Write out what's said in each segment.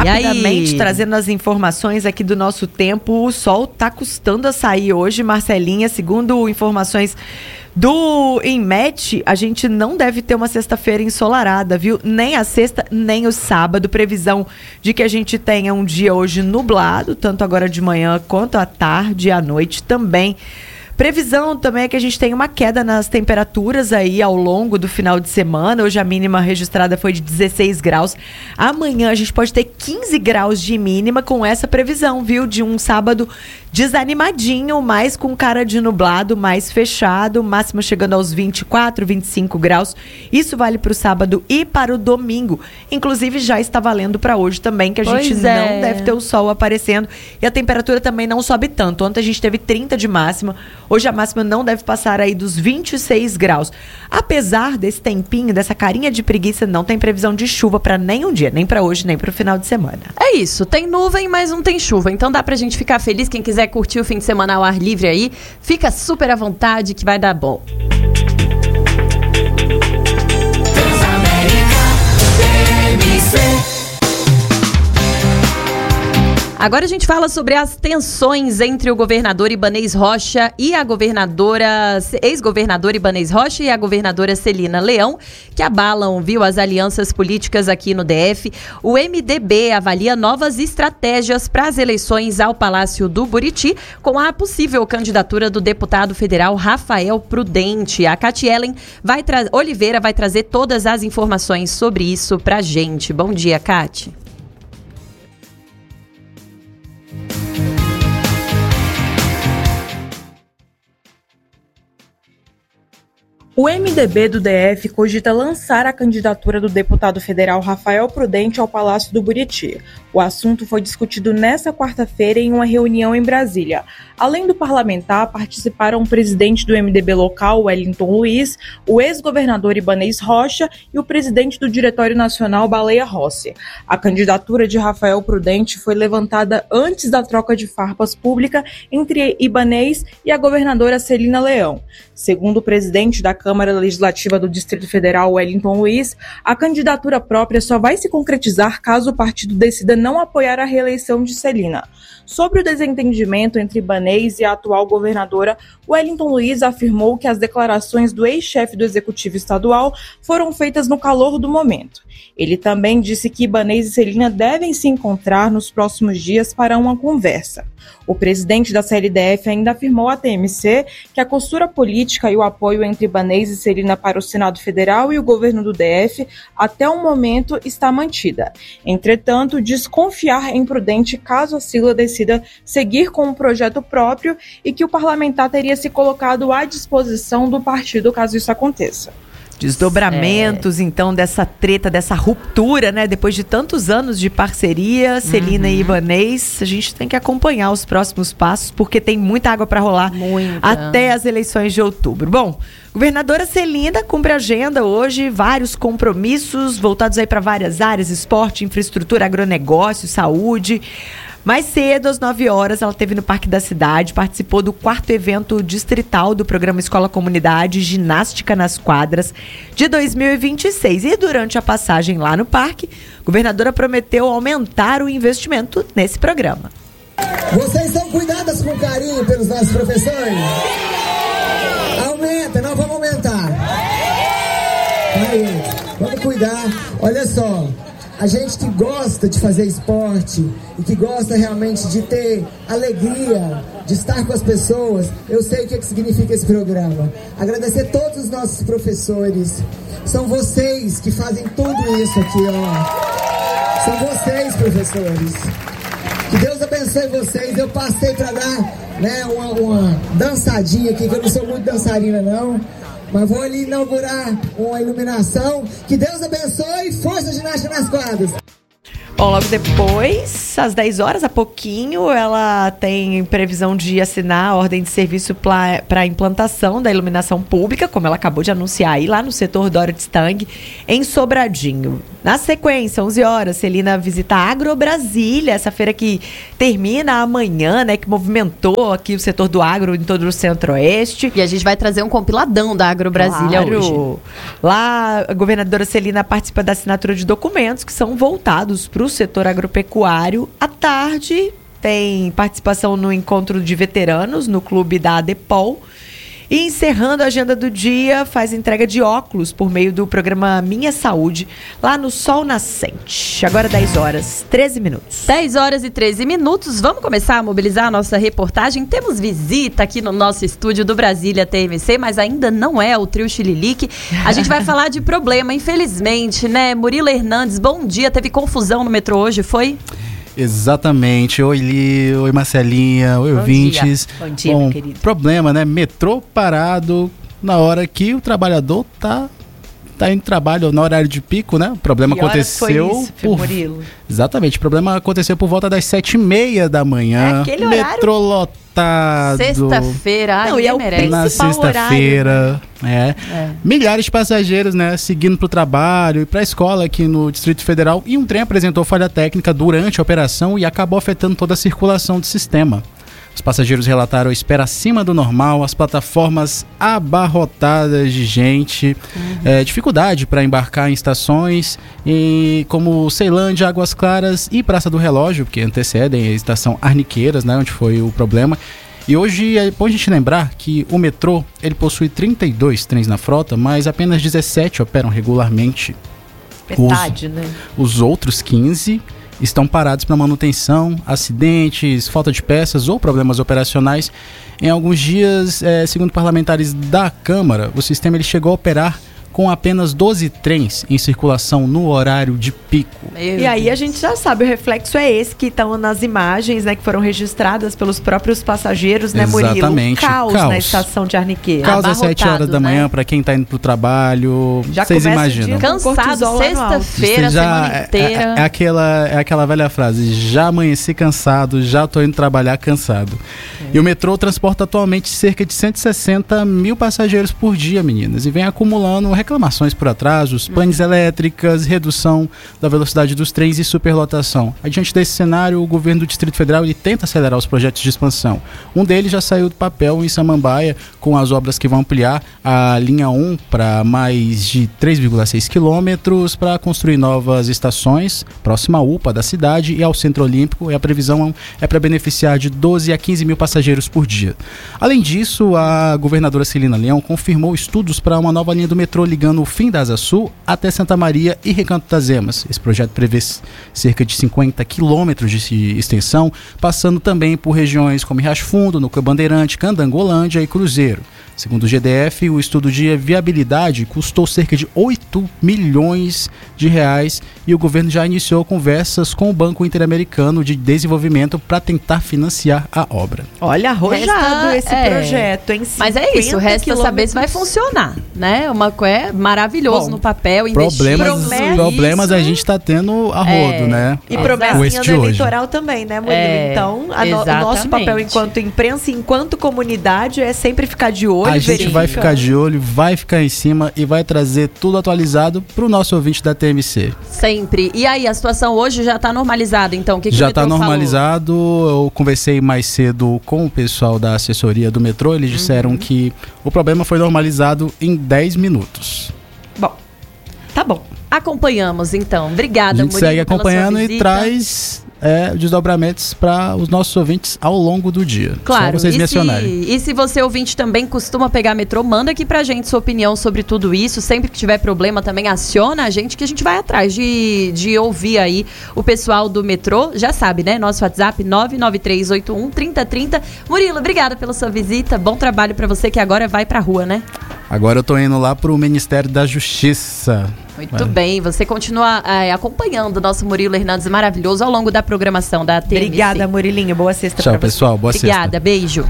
Rapidamente, trazendo as informações aqui do nosso tempo, o sol tá custando a sair hoje, Marcelinha, segundo informações do INMET, a gente não deve ter uma sexta-feira ensolarada, viu? Nem a sexta, nem o sábado. Previsão de que a gente tenha um dia hoje nublado, tanto agora de manhã quanto à tarde e à noite também. Previsão também é que a gente tem uma queda nas temperaturas aí ao longo do final de semana. Hoje a mínima registrada foi de 16 graus. Amanhã a gente pode ter 15 graus de mínima com essa previsão, viu? De um sábado desanimadinho, mais com cara de nublado, mais fechado, máxima chegando aos 24, 25 graus. Isso vale para o sábado e para o domingo. Inclusive já está valendo para hoje também, que a gente não deve ter o sol aparecendo. E a temperatura também não sobe tanto. Ontem a gente teve 30 de máxima. Hoje a máxima não deve passar aí dos 26 graus. Apesar desse tempinho, dessa carinha de preguiça, não tem previsão de chuva para nenhum dia, nem para hoje, nem para o final de semana. É isso, tem nuvem, mas não tem chuva. Então dá pra gente ficar feliz. Quem quiser curtir o fim de semana ao ar livre aí, fica super à vontade que vai dar bom. Agora a gente fala sobre as tensões entre o governador Ibanez Rocha e a ex-governadora Ibanez Rocha e a governadora Celina Leão, que abalam, viu, as alianças políticas aqui no DF. O MDB avalia novas estratégias para as eleições ao Palácio do Buriti, com a possível candidatura do deputado federal Rafael Prudente. A Catielen Oliveira vai trazer todas as informações sobre isso pra gente. Bom dia, Cati. O MDB do DF cogita lançar a candidatura do deputado federal Rafael Prudente ao Palácio do Buriti. O assunto foi discutido nesta quarta-feira em uma reunião em Brasília. Além do parlamentar, participaram o presidente do MDB local, Wellington Luiz, o ex-governador Ibanez Rocha e o presidente do Diretório Nacional, Baleia Rossi. A candidatura de Rafael Prudente foi levantada antes da troca de farpas pública entre Ibanez e a governadora Celina Leão. Segundo o presidente da Câmara Legislativa do Distrito Federal, Wellington Luiz, a candidatura própria só vai se concretizar caso o partido decida não apoiar a reeleição de Celina. Sobre o desentendimento entre Ibanez e a atual governadora, Wellington Luiz afirmou que as declarações do ex-chefe do Executivo Estadual foram feitas no calor do momento. Ele também disse que Ibanez e Celina devem se encontrar nos próximos dias para uma conversa. O presidente da CLDF ainda afirmou à TMC que a costura política e o apoio entre Ibanez e Celina para o Senado Federal e o governo do DF até o momento está mantida. Entretanto, diz confiar em Prudente caso a sigla decida seguir com um projeto próprio e que o parlamentar teria se colocado à disposição do partido caso isso aconteça. Desdobramentos, então, dessa treta, dessa ruptura, né? Depois de tantos anos de parceria, Celina e Ibanez, a gente tem que acompanhar os próximos passos, porque tem muita água para rolar até as eleições de outubro. Bom, governadora Celina cumpre a agenda hoje, vários compromissos voltados aí para várias áreas, esporte, infraestrutura, agronegócio, saúde. Mais cedo, às 9 horas, ela esteve no Parque da Cidade, participou do 4º evento distrital do programa Escola Comunidade Ginástica nas Quadras de 2026. E durante a passagem lá no parque, a governadora prometeu aumentar o investimento nesse programa. Vocês são cuidadas com carinho pelos nossos professores? Aumenta, nós vamos aumentar. Aí, vamos cuidar. Olha só. A gente que gosta de fazer esporte e que gosta realmente de ter alegria, de estar com as pessoas, eu sei o que significa esse programa. Agradecer todos os nossos professores. São vocês que fazem tudo isso aqui, ó. São vocês, professores. Que Deus abençoe vocês. Eu passei para dar, né, uma dançadinha aqui, que eu não sou muito dançarina, não. Mas vou ali inaugurar uma iluminação. Que Deus abençoe e força ginástica nas quadras. Bom, logo depois, às 10 horas, há pouquinho, ela tem previsão de assinar a ordem de serviço para a implantação da iluminação pública, como ela acabou de anunciar aí, lá no setor Dora de Stang, em Sobradinho. Na sequência, 11 horas, Celina visita a Agrobrasília, essa feira que termina amanhã, né, que movimentou aqui o setor do agro em todo o Centro-Oeste. E a gente vai trazer um compiladão da Agrobrasília hoje. Lá, a governadora Celina participa da assinatura de documentos que são voltados para o setor agropecuário. À tarde, tem participação no encontro de veteranos no clube da ADEPOL. E encerrando a agenda do dia, faz entrega de óculos por meio do programa Minha Saúde, lá no Sol Nascente. Agora 10 horas, 13 minutos. 10 horas e 13 minutos. Vamos começar a mobilizar a nossa reportagem. Temos visita aqui no nosso estúdio do Brasília TMC, mas ainda não é o trio Chililique. A gente vai falar de problema, infelizmente, né? Murilo Hernandes, bom dia. Teve confusão no metrô hoje, foi? Exatamente. Oi, Li. Oi, Marcelinha. Oi, ouvintes. Bom dia, meu querido. Problema, né? Metrô parado na hora que o trabalhador tá indo trabalho no horário de pico, né? O problema aconteceu Murilo? Exatamente. O problema aconteceu por volta das 7h30 da manhã. Aquele metrô lotado. Sexta-feira, não, e é o merece. Na sexta-feira, milhares de passageiros, né, seguindo para o trabalho e para a escola aqui no Distrito Federal, e um trem apresentou falha técnica durante a operação e acabou afetando toda a circulação do sistema. Os passageiros relataram espera acima do normal, as plataformas abarrotadas de gente, dificuldade para embarcar em estações como Ceilândia, Águas Claras e Praça do Relógio, que antecedem a estação Arniqueiras, né, onde foi o problema. E hoje é bom a gente lembrar que o metrô ele possui 32 trens na frota, mas apenas 17 operam regularmente. Metade, né? Os outros 15 estão parados para manutenção, acidentes, falta de peças ou problemas operacionais. Em alguns dias, segundo parlamentares da Câmara, o sistema ele chegou a operar com apenas 12 trens em circulação no horário de pico. E aí a gente já sabe, o reflexo é esse que estão nas imagens, né, que foram registradas pelos próprios passageiros, né, Murilo? Exatamente. Caos na estação de Arniqueira. Caos às 7 horas da manhã, para quem está indo pro trabalho. Já vocês imaginam. Cansado, sexta-feira, semana inteira. É aquela velha frase, já amanheci cansado, já tô indo trabalhar cansado. E o metrô transporta atualmente cerca de 160 mil passageiros por dia, meninas, e vem acumulando reclamações por atrasos, panes elétricas, redução da velocidade dos trens e superlotação. Diante desse cenário, o governo do Distrito Federal ele tenta acelerar os projetos de expansão. Um deles já saiu do papel em Samambaia, com as obras que vão ampliar a linha 1 para mais de 3,6 quilômetros, para construir novas estações próxima à UPA da cidade e ao Centro Olímpico, e a previsão é para beneficiar de 12 a 15 mil passageiros por dia. Além disso, a governadora Celina Leão confirmou estudos para uma nova linha do metrô ligando o fim da Asa Sul até Santa Maria e Recanto das Emas. Esse projeto prevê cerca de 50 quilômetros de extensão, passando também por regiões como Riacho Fundo, Núcleo Bandeirante, Candangolândia e Cruzeiro. Segundo o GDF, o estudo de viabilidade custou cerca de 8 milhões de reais e o governo já iniciou conversas com o Banco Interamericano de Desenvolvimento para tentar financiar a obra. Olha, arrojado esse projeto, hein? Mas é isso, resta saber se vai funcionar, né? Uma coisa maravilhoso no papel, investir. Problemas a gente está tendo a rodo, né? E promessinha do eleitoral também, né, Murilo? Então, o nosso papel enquanto imprensa e enquanto comunidade é sempre ficar de olho. A gente vai ficar de olho, vai ficar em cima e vai trazer tudo atualizado para o nosso ouvinte da TMC. Sempre. E aí, a situação hoje já está normalizada, então? O que já está normalizado. Falou? Eu conversei mais cedo com o pessoal da assessoria do metrô. Eles disseram que o problema foi normalizado em 10 minutos. Bom, tá bom. Acompanhamos, então. Obrigada, Murilo. A gente segue acompanhando e traz desdobramentos para os nossos ouvintes ao longo do dia. Claro. Só vocês mencionarem. E se você, ouvinte, também costuma pegar metrô, manda aqui pra gente sua opinião sobre tudo isso. Sempre que tiver problema, também aciona a gente, que a gente vai atrás de ouvir aí o pessoal do metrô. Já sabe, né? Nosso WhatsApp 993813030. Murilo, obrigada pela sua visita. Bom trabalho pra você, que agora vai pra rua, né? Agora eu tô indo lá pro Ministério da Justiça. Muito bem, você continua acompanhando o nosso Murilo Hernandes maravilhoso ao longo da programação da TMC. Obrigada, Murilinho. Boa sexta pra você. Tchau, pessoal. Boa sexta. Obrigada, beijo.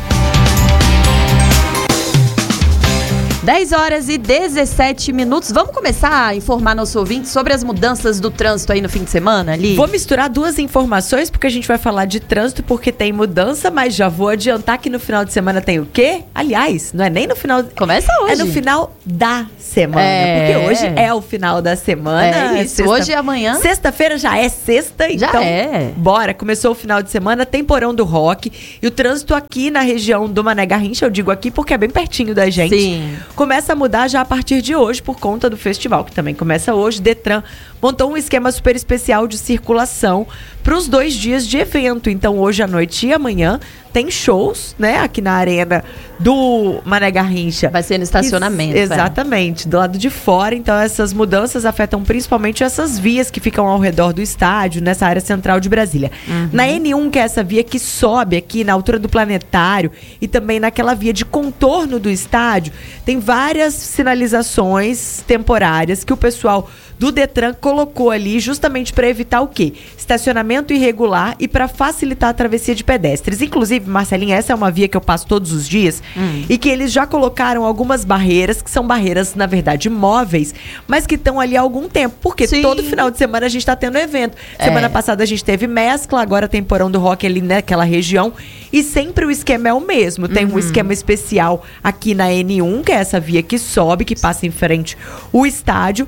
10 horas e 17 minutos. Vamos começar a informar nosso ouvinte sobre as mudanças do trânsito aí no fim de semana, ali? Vou misturar duas informações, porque a gente vai falar de trânsito, porque tem mudança, mas já vou adiantar que no final de semana tem o quê? Aliás, não é nem no final... Começa hoje. É no final da semana, porque hoje é o final da semana. É isso, hoje e amanhã. Sexta-feira já é sexta, então bora. Começou o final de semana, temporão do rock, e o trânsito aqui na região do Mané Garrincha, eu digo aqui porque é bem pertinho da gente. Sim. Começa a mudar já a partir de hoje por conta do festival, que também começa hoje. Detran montou um esquema super especial de circulação para os 2 dias de evento. Então, hoje à noite e amanhã tem shows, né, aqui na arena do Mané Garrincha. Vai ser no estacionamento. Exatamente, do lado de fora. Então, essas mudanças afetam principalmente essas vias que ficam ao redor do estádio, nessa área central de Brasília. Na N1, que é essa via que sobe aqui na altura do Planetário, e também naquela via de contorno do estádio, tem várias sinalizações temporárias que o pessoal do Detran colocou ali justamente para evitar o quê? Estacionamento irregular e para facilitar a travessia de pedestres. Inclusive, Marcelinha, essa é uma via que eu passo todos os dias e que eles já colocaram algumas barreiras, que são barreiras, na verdade, móveis, mas que estão ali há algum tempo, porque todo final de semana a gente está tendo evento. Semana passada a gente teve Mescla, agora tem Porão do Rock ali naquela região, e sempre o esquema é o mesmo. Tem um esquema especial aqui na N1, que é essa via que sobe, que passa em frente o estádio.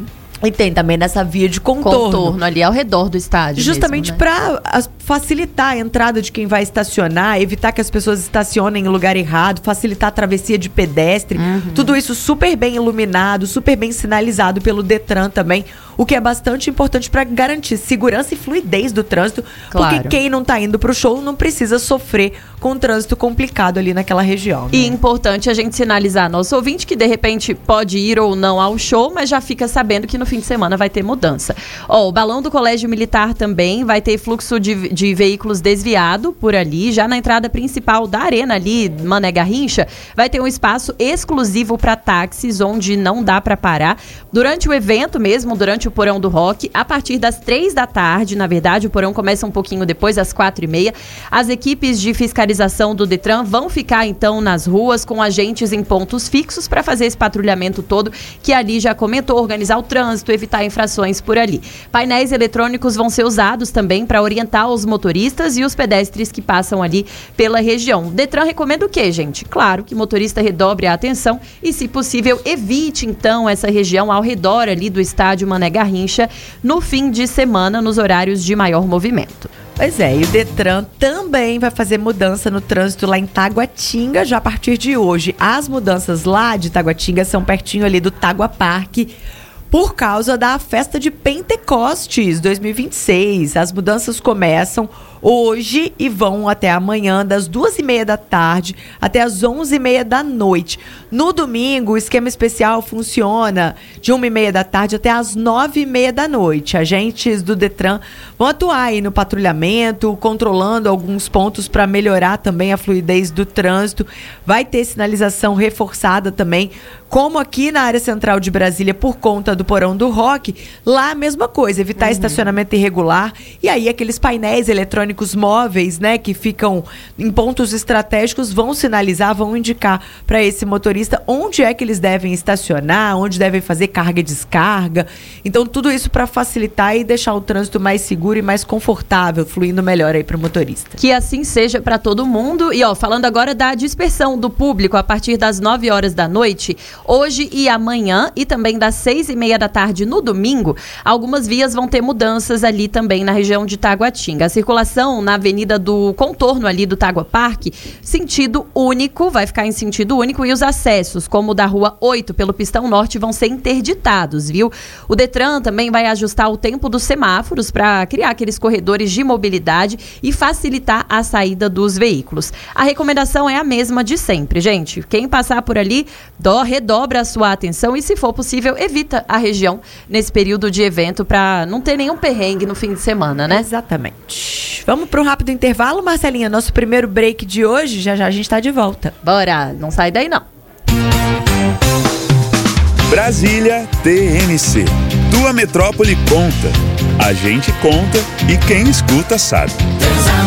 E tem também nessa via de contorno ali ao redor do estádio. Justamente para facilitar a entrada de quem vai estacionar, evitar que as pessoas estacionem em lugar errado, facilitar a travessia de pedestre. Tudo isso super bem iluminado, super bem sinalizado pelo Detran também, o que é bastante importante para garantir segurança e fluidez do trânsito, porque quem não está indo para o show não precisa sofrer com um trânsito complicado ali naquela região. Né? E importante a gente sinalizar nosso ouvinte que de repente pode ir ou não ao show, mas já fica sabendo que no fim de semana vai ter mudança. O balão do Colégio Militar também vai ter fluxo de veículos desviado por ali, já na entrada principal da arena ali, Mané Garrincha, vai ter um espaço exclusivo para táxis, onde não dá para parar. Durante o evento mesmo, durante o Porão do Rock, a partir das 3 da tarde, na verdade, o Porão começa um pouquinho depois, às 4h30, as equipes de fiscalização do Detran vão ficar, então, nas ruas com agentes em pontos fixos para fazer esse patrulhamento todo, que ali já comentou, organizar o trânsito, evitar infrações por ali. Painéis eletrônicos vão ser usados também para orientar os motoristas e os pedestres que passam ali pela região. O Detran recomenda o quê, gente? Claro que o motorista redobre a atenção e, se possível, evite, então, essa região ao redor ali do estádio Mané Garrincha no fim de semana, nos horários de maior movimento. Pois é, e o Detran também vai fazer mudança no trânsito lá em Taguatinga, já a partir de hoje. As mudanças lá de Taguatinga são pertinho ali do Tagua Parque, por causa da festa de Pentecostes 2026. As mudanças começam hoje e vão até amanhã, das 2h30 da tarde até as 11h30 da noite. No domingo, o esquema especial funciona de 1h30 da tarde até as 9h30 da noite. Agentes do Detran vão atuar aí no patrulhamento, controlando alguns pontos para melhorar também a fluidez do trânsito. Vai ter sinalização reforçada também, como aqui na área central de Brasília, por conta do Porão do Rock. Lá a mesma coisa, evitar estacionamento irregular, e aí aqueles painéis eletrônicos móveis, né, que ficam em pontos estratégicos, vão sinalizar, vão indicar para esse motorista onde é que eles devem estacionar, onde devem fazer carga e descarga. Então, tudo isso para facilitar e deixar o trânsito mais seguro e mais confortável, fluindo melhor aí para o motorista. Que assim seja para todo mundo. E falando agora da dispersão do público a partir das 9h da noite, hoje e amanhã, e também das 6h30 da tarde no domingo, algumas vias vão ter mudanças ali também na região de Taguatinga. A circulação na avenida do contorno ali do Tagua Parque, sentido único, vai ficar em sentido único, e os acessos, como o da Rua 8 pelo Pistão Norte, vão ser interditados, viu? O Detran também vai ajustar o tempo dos semáforos para criar aqueles corredores de mobilidade e facilitar a saída dos veículos. A recomendação é a mesma de sempre, gente. Quem passar por ali, redobra a sua atenção e, se for possível, evita a região nesse período de evento para não ter nenhum perrengue no fim de semana, né? Exatamente. Vamos para um rápido intervalo, Marcelinha. Nosso primeiro break de hoje, já a gente está de volta. Bora, não sai daí não. Brasília TMC. Tua metrópole conta. A gente conta e quem escuta sabe.